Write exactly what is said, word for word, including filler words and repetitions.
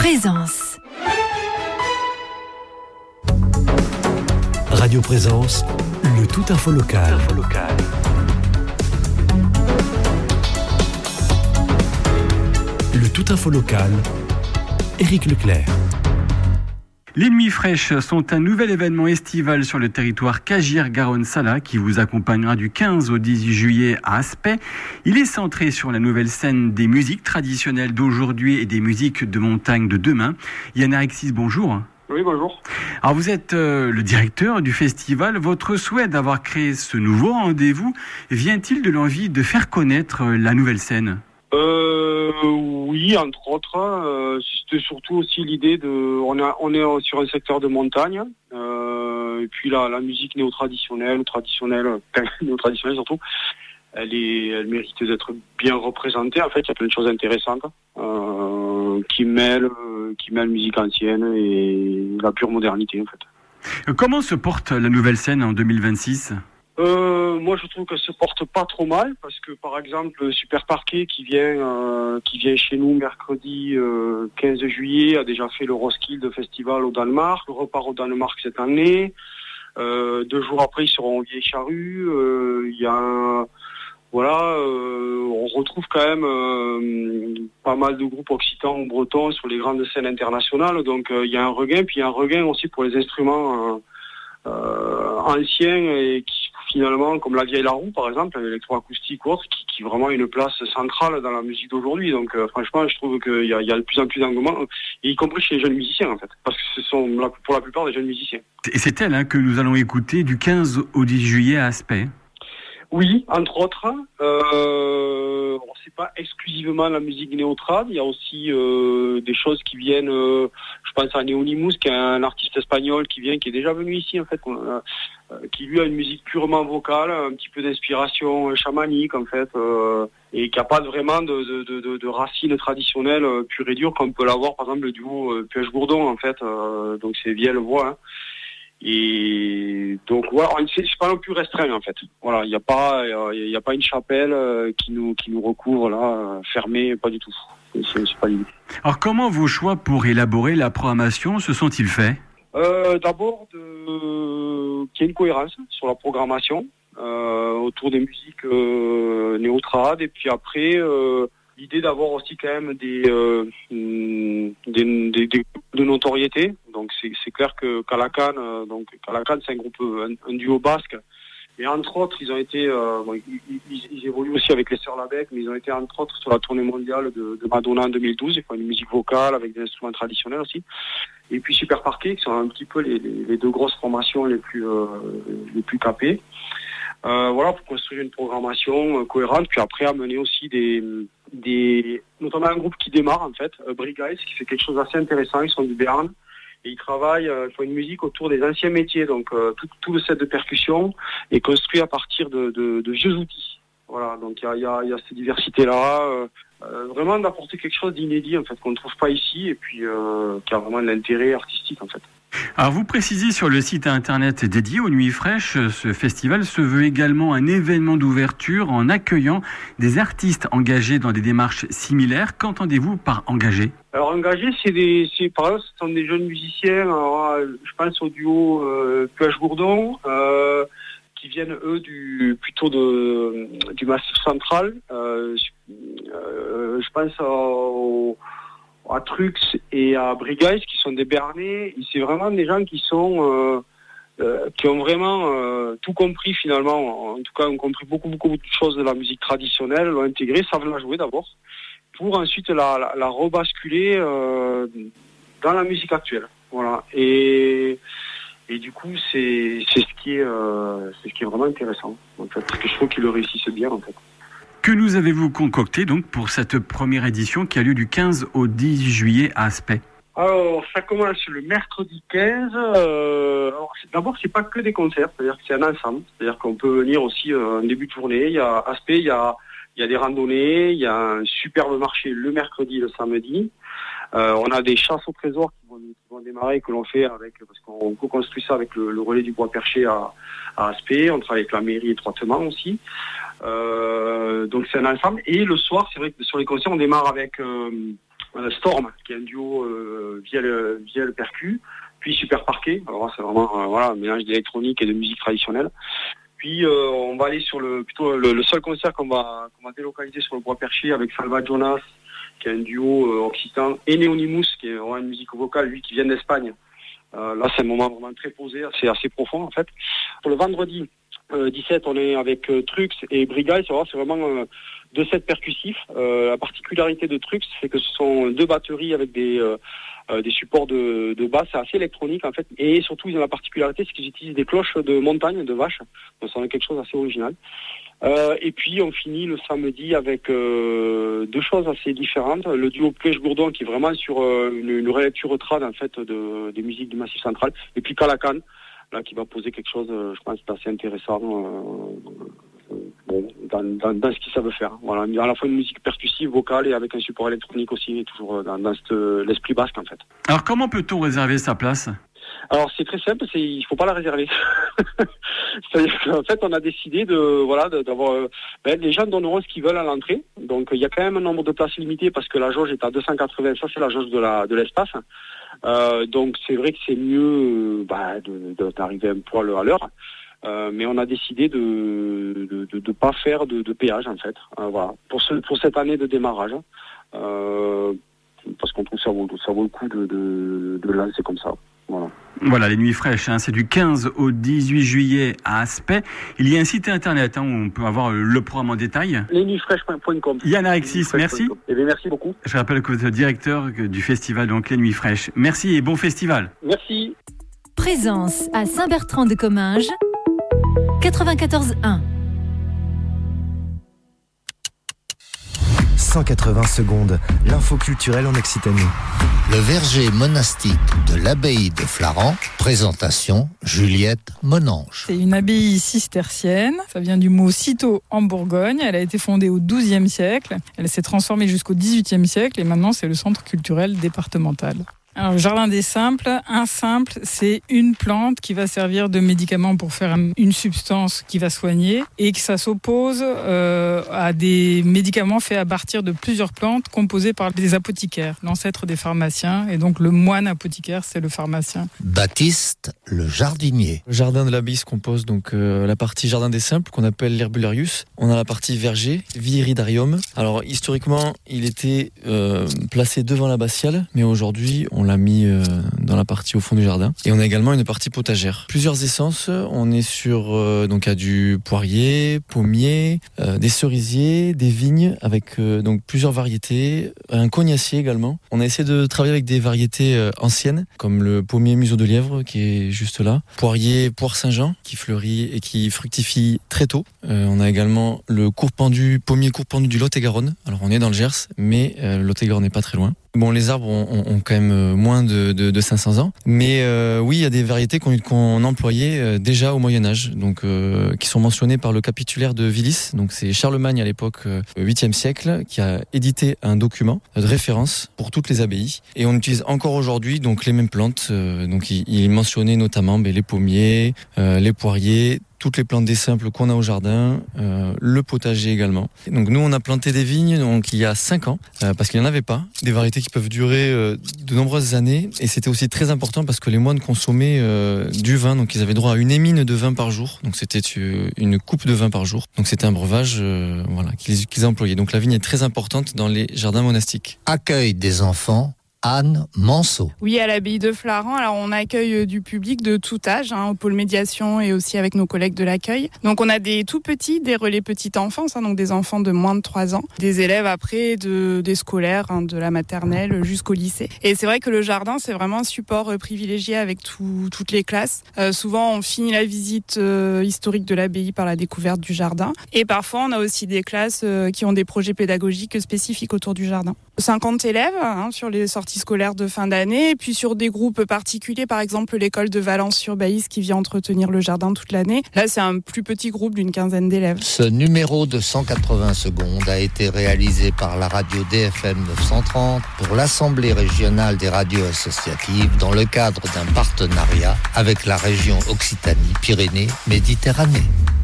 Présence. Radio Présence, le tout info local. Info local. Le tout info local, Éric Leclerc. Les Nuits Fraîches sont un nouvel événement estival sur le territoire Cagières-Garonne-Sala qui vous accompagnera du quinze au dix-huit juillet à Aspet. Il est centré sur la nouvelle scène des musiques traditionnelles d'aujourd'hui et des musiques de montagne de demain. Yann Arexis, bonjour. Oui, bonjour. Alors vous êtes euh, le directeur du festival. Votre souhait d'avoir créé ce nouveau rendez-vous vient-il de l'envie de faire connaître euh, la nouvelle scène ? Euh, oui, entre autres, euh, c'était surtout aussi l'idée de, on, a, on est sur un secteur de montagne, euh, et puis la, la musique néo-traditionnelle, traditionnelle, néo-traditionnelle surtout, elle est, elle mérite d'être bien représentée. En fait, il y a plein de choses intéressantes euh, qui mêlent, qui mêlent musique ancienne et la pure modernité, en fait. Comment se porte la nouvelle scène en deux mille vingt-six ? Euh, moi, je trouve qu'elle se porte pas trop mal parce que, par exemple, Super Parquet qui vient, euh, qui vient chez nous mercredi euh, quinze juillet a déjà fait le Roskilde Festival au Danemark, le repart au Danemark cette année. Euh, deux jours après, ils seront au Vieille Charrue. Il euh, y a, un, voilà, euh, on retrouve quand même euh, pas mal de groupes occitans ou bretons sur les grandes scènes internationales. Donc, il euh, y a un regain, puis il y a un regain aussi pour les instruments. Euh, Euh, anciens et qui finalement, comme la vieille Laroue par exemple, l'électroacoustique ou autre, qui, qui vraiment a une place centrale dans la musique d'aujourd'hui. Donc euh, franchement, je trouve qu'il y a, il y a de plus en plus d'engouement, y compris chez les jeunes musiciens en fait, parce que ce sont la, pour la plupart des jeunes musiciens. Et c'est elle hein, que nous allons écouter du quinze au dix juillet à Aspet. Oui, entre autres. Euh, c'est pas exclusivement la musique néo-trad. Il y a aussi euh, des choses qui viennent. Euh, je pense à Neonimus, qui est un artiste espagnol qui vient, qui est déjà venu ici en fait, euh, qui lui a une musique purement vocale, un petit peu d'inspiration chamanique en fait, euh, et qui a pas vraiment de, de, de, de racines traditionnelles euh, pures et dures comme peut l'avoir par exemple le duo euh, Puech-Gourdon en fait. Euh, donc c'est vieille voix. Hein. Et donc voilà, c'est pas non plus restreint en fait. Voilà, il n'y a pas, il y a pas une chapelle qui nous qui nous recouvre là, fermée, pas du tout. C'est, c'est pas l'idée. Alors comment vos choix pour élaborer la programmation se sont-ils faits ? euh, D'abord, de... qu'il y ait une cohérence sur la programmation euh, autour des musiques euh, néo-trad, et puis après. Euh, L'idée d'avoir aussi quand même des, euh, des, des, des de notoriété. Donc c'est, c'est clair que Calacan, euh, donc Calacan c'est un groupe, un, un duo basque. Et entre autres, ils ont été, euh, bon, ils, ils, ils évoluent aussi avec les Sœurs Labec, mais ils ont été entre autres sur la tournée mondiale de, de Madonna en deux mille douze. Ils font une musique vocale avec des instruments traditionnels aussi. Et puis Super Parquet, qui sont un petit peu les, les, les deux grosses formations les plus, euh, les plus capées. Euh, voilà, pour construire une programmation euh, cohérente, puis après amener aussi des, des, notamment un groupe qui démarre en fait, euh, Brigais, qui fait quelque chose d'assez intéressant. Ils sont du Béarn et ils travaillent, euh, ils font une musique autour des anciens métiers, donc euh, tout, tout le set de percussion est construit à partir de, de, de vieux outils. Voilà, donc il y a, y, a, y a cette diversité-là, euh, euh, vraiment d'apporter quelque chose d'inédit en fait qu'on ne trouve pas ici et puis euh, qui a vraiment de l'intérêt artistique en fait. Alors vous précisez sur le site internet dédié aux Nuits Fraîches, ce festival se veut également un événement d'ouverture en accueillant des artistes engagés dans des démarches similaires. Qu'entendez-vous par engagés ? Alors engagés, c'est des, c'est par exemple, ce sont des jeunes musiciens. Alors, je pense au duo euh, Puech-Gourdon, euh, qui viennent eux du plutôt de du Massif central. Euh, euh, je pense au à Trux et à Brigais, qui sont des Béarnais. Et c'est vraiment des gens qui sont euh, euh, qui ont vraiment euh, tout compris finalement. En tout cas, ont compris beaucoup beaucoup de choses de la musique traditionnelle, l'ont intégré, savent la jouer d'abord, pour ensuite la, la, la rebasculer euh, dans la musique actuelle. Voilà. Et et du coup, c'est c'est ce qui est euh, c'est ce qui est vraiment intéressant. En fait, parce que je trouve qu'ils le réussissent bien en fait. Que nous avez-vous concocté donc pour cette première édition qui a lieu du quinze au dix juillet à Aspet ? Alors, ça commence le mercredi quinze. Euh, alors, c'est, d'abord, c'est pas que des concerts, c'est-à-dire que c'est un ensemble. C'est-à-dire qu'on peut venir aussi euh, en début de journée. Il y a Aspet, il y a, il y a des randonnées, il y a un superbe marché le mercredi et le samedi. Euh, on a des chasses au trésor qui vont, qui vont démarrer, que l'on fait avec, parce qu'on co-construit ça avec le, le relais du bois perché à, à Aspet. On travaille avec la mairie étroitement aussi. Euh, donc c'est un ensemble. Et le soir, c'est vrai que sur les concerts, on démarre avec euh, euh, Storm, qui est un duo euh, via le via le percu, puis Super Parquet. Alors c'est vraiment euh, voilà un mélange d'électronique et de musique traditionnelle. Puis euh, on va aller sur le plutôt le, le seul concert qu'on va qu'on va délocaliser sur le Bois Perché avec Salva Jonas, qui est un duo euh, occitan, et Neonimus, qui est vraiment une musique vocale, lui qui vient d'Espagne. Euh, là c'est un moment vraiment très posé, c'est assez profond en fait. Pour le vendredi euh, dix-sept, on est avec euh, Trux et Brigaille, c'est, c'est vraiment euh, deux sets percussifs. Euh, la particularité de Trux, c'est que ce sont deux batteries avec des euh, euh, des supports de, de basse, c'est assez électronique en fait, et surtout ils ont la particularité, c'est qu'ils utilisent des cloches de montagne, de vache, donc ça en est quelque chose d'assez original. Euh, et puis on finit le samedi avec euh, deux choses assez différentes. Le duo Plèche-Gourdon qui est vraiment sur euh, une, une relecture trad en fait de, des musiques du Massif Central. Et puis Calacan, là qui va poser quelque chose, euh, je pense, d'assez intéressant euh, bon, dans, dans, dans ce qu'ils savent faire. Voilà, à la fois une musique percussive, vocale et avec un support électronique aussi, et toujours dans, dans cette, l'esprit basque en fait. Alors comment peut-on réserver sa place ? Alors c'est très simple, c'est il faut pas la réserver. C'est-à-dire qu'en fait on a décidé de voilà de, d'avoir euh, ben, les gens donneront ce qu'ils veulent à l'entrée. Donc il y a quand même un nombre de places limité parce que la jauge est à deux cent quatre-vingts, ça c'est la jauge de la de l'espace. Euh, donc c'est vrai que c'est mieux bah, de, de, d'arriver un poil à l'heure. Euh, mais on a décidé de de, de, de pas faire de, de péage en fait. Euh, voilà pour ce pour cette année de démarrage. Euh, parce qu'on trouve ça vaut ça vaut le coup de de, de lancer comme ça. Voilà. Voilà, les Nuits Fraîches, hein, c'est du quinze au dix-huit juillet à Aspet. Il y a un site internet hein, où on peut avoir le programme en détail. les nuits fraîches point com. Yann Alexis, merci. Eh bien, merci beaucoup. Je rappelle que vous êtes directeur du festival, donc les Nuits Fraîches. Merci et bon festival. Merci. Présence à Saint-Bertrand-de-Comminges, quatre-vingt-quatorze un. cent quatre-vingts secondes, l'info culturelle en Occitanie. Le verger monastique de l'abbaye de Flaran, présentation Juliette Monange. C'est une abbaye cistercienne, ça vient du mot cîteau en Bourgogne, elle a été fondée au douzième siècle, elle s'est transformée jusqu'au dix-huitième siècle et maintenant c'est le centre culturel départemental. Alors, le jardin des simples, un simple, c'est une plante qui va servir de médicament pour faire une substance qui va soigner et que ça s'oppose euh, à des médicaments faits à partir de plusieurs plantes composées par des apothicaires, l'ancêtre des pharmaciens. Et donc, le moine apothicaire, c'est le pharmacien. Baptiste, le jardinier. Le jardin de l'abbaye se compose donc euh, la partie jardin des simples qu'on appelle l'herbularius. On a la partie verger, viridarium. Alors, historiquement, il était euh, placé devant l'abbatiale, mais aujourd'hui, on l'a mis euh, dans la partie au fond du jardin. Et on a également une partie potagère. Plusieurs essences, on est sur euh, donc à du poirier, pommier, euh, des cerisiers, des vignes avec euh, donc plusieurs variétés, un cognacier également. On a essayé de travailler avec des variétés euh, anciennes comme le pommier museau de lièvre qui est juste là, poirier poire Saint-Jean qui fleurit et qui fructifie très tôt. Euh, on a également le court pendu, pommier court pendu du Lot-et-Garonne. Alors on est dans le Gers, mais euh, le Lot-et-Garonne n'est pas très loin. Bon, les arbres ont, ont, ont quand même moins de, de, de cinq cents ans, mais euh, oui, il y a des variétés qu'on, qu'on employait euh, déjà au Moyen-Âge, donc euh, qui sont mentionnées par le capitulaire de Willis. Donc c'est Charlemagne à l'époque, euh, huitième siècle, qui a édité un document de référence pour toutes les abbayes, et on utilise encore aujourd'hui donc les mêmes plantes. Euh, donc il, il mentionnait notamment ben, les pommiers, euh, les poiriers, toutes les plantes des simples qu'on a au jardin, euh, le potager également. Donc nous on a planté des vignes donc il y a cinq ans euh, parce qu'il n'y en avait pas, des variétés qui peuvent durer euh, de nombreuses années, et c'était aussi très important parce que les moines consommaient euh, du vin, donc ils avaient droit à une émine de vin par jour, donc c'était une coupe de vin par jour, donc c'était un breuvage euh, voilà, qu'ils, qu'ils employaient. Donc la vigne est très importante dans les jardins monastiques. Accueil des enfants. Anne Manceau. Oui, à l'abbaye de Flaran, alors on accueille du public de tout âge, hein, au pôle médiation et aussi avec nos collègues de l'accueil. Donc on a des tout petits, des relais petite enfance, hein, donc des enfants de moins de trois ans, des élèves après de, des scolaires, hein, de la maternelle jusqu'au lycée. Et c'est vrai que le jardin, c'est vraiment un support euh, privilégié avec tout, toutes les classes. Euh, souvent, on finit la visite euh, historique de l'abbaye par la découverte du jardin. Et parfois, on a aussi des classes euh, qui ont des projets pédagogiques spécifiques autour du jardin. cinquante élèves hein, sur les sorties scolaires de fin d'année, et puis sur des groupes particuliers, par exemple l'école de Valence-sur-Baïse qui vient entretenir le jardin toute l'année. Là, c'est un plus petit groupe d'une quinzaine d'élèves. Ce numéro de cent quatre-vingts secondes a été réalisé par la radio D F M neuf cent trente pour l'Assemblée régionale des radios associatives dans le cadre d'un partenariat avec la région Occitanie-Pyrénées-Méditerranée.